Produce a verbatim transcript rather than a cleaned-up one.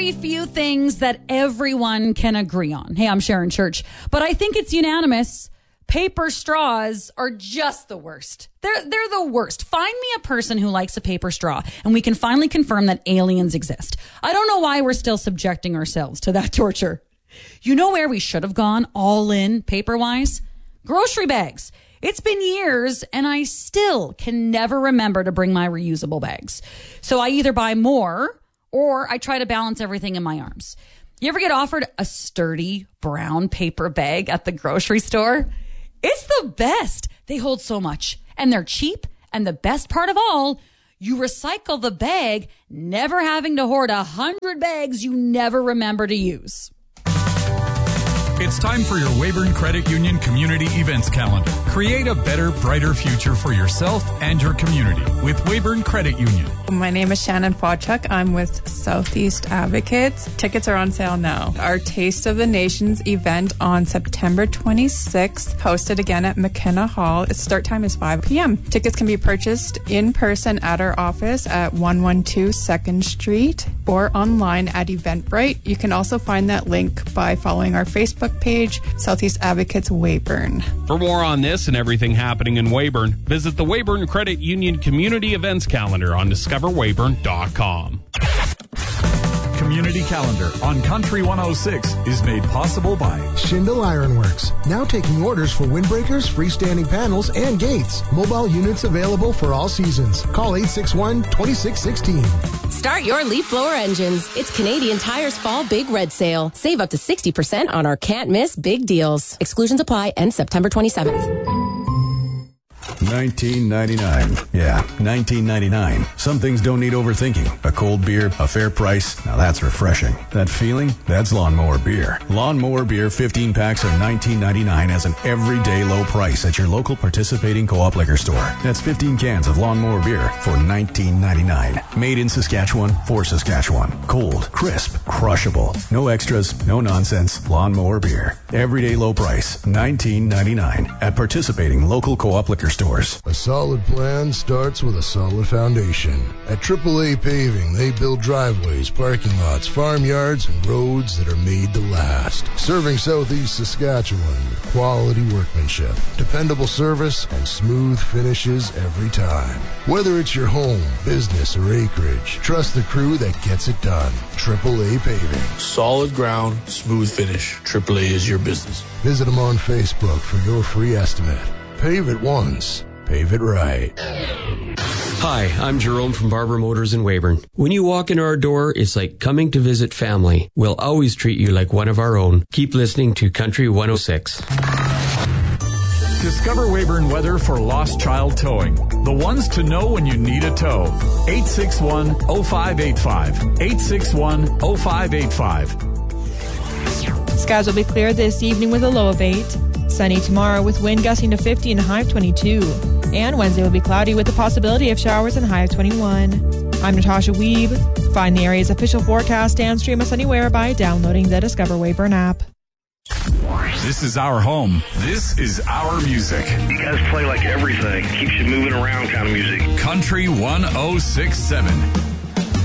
very few things that everyone can agree on. Hey, I'm Sharon Church, but I think it's unanimous. Paper straws are just the worst. They're they're the worst. Find me a person who likes a paper straw, and we can finally confirm that aliens exist. I don't know why we're still subjecting ourselves to that torture. You know where we should have gone all in paper-wise? Grocery bags. It's been years, and I still can never remember to bring my reusable bags. So I either buy more, or I try to balance everything in my arms. You ever get offered a sturdy brown paper bag at the grocery store? It's the best. They hold so much, and they're cheap. And the best part of all, you recycle the bag, never having to hoard a hundred bags you never remember to use. It's time for your Weyburn Credit Union Community Events Calendar. Create a better, brighter future for yourself and your community with Weyburn Credit Union. My name is Shannon Fodchuk. I'm with Southeast Advocates. Tickets are on sale now. Our Taste of the Nations event on September twenty-sixth, hosted again at McKenna Hall. Its start time is five p.m. Tickets can be purchased in person at our office at one twelve second Street or online at Eventbrite. You can also find that link by following our Facebook page, Southeast Advocates Weyburn. For more on this and everything happening in Weyburn, visit the Weyburn Credit Union Community Events Calendar on discover weyburn dot com. Community Calendar on Country one oh six is made possible by Schindel Ironworks, now taking orders for windbreakers, freestanding panels, and gates. Mobile units available for all seasons. Call eight six one, two six one six. Start your leaf blower engines. It's Canadian Tire's Fall Big Red Sale. Save up to sixty percent on our can't miss big deals. Exclusions apply. End September twenty-seventh. nineteen ninety-nine. Yeah, nineteen ninety-nine. Some things don't need overthinking. A cold beer, a fair price. Now that's refreshing. That feeling? That's Lawnmower Beer. Lawnmower Beer fifteen packs are nineteen ninety-nine as an everyday low price at your local participating co-op liquor store. That's fifteen cans of Lawnmower Beer for nineteen ninety-nine. Made in Saskatchewan for Saskatchewan. Cold, crisp, crushable. No extras, no nonsense. Lawnmower Beer. Everyday low price, nineteen ninety-nine at participating local co-op liquor stores. A solid plan starts with a solid foundation. At triple A Paving, they build driveways, parking lots, farmyards, and roads that are made to last. Serving Southeast Saskatchewan with quality workmanship, dependable service, and smooth finishes every time. Whether it's your home, business, or acreage, trust the crew that gets it done. triple A Paving. Solid ground, smooth finish. triple A is your business. Visit them on Facebook for your free estimate. Pave it once. Pave it right. Hi, I'm Jerome from Barber Motors in Weyburn. When you walk in our door, it's like coming to visit family. We'll always treat you like one of our own. Keep listening to Country one oh six. Discover Weyburn weather for lost child towing. The ones to know when you need a tow. eight six one, oh five eight five. eight six one, oh five eight five. Skies will be clear this evening with a low of eight. Sunny tomorrow with wind gusting to fifty and a high of twenty-two. And Wednesday will be cloudy with the possibility of showers and a high of twenty-one. I'm Natasha Weeb. Find the area's official forecast and stream us anywhere by downloading the Discover Weyburn app. This is our home. This is our music. You guys play like everything. Keeps you moving around kind of music. Country one oh six point seven.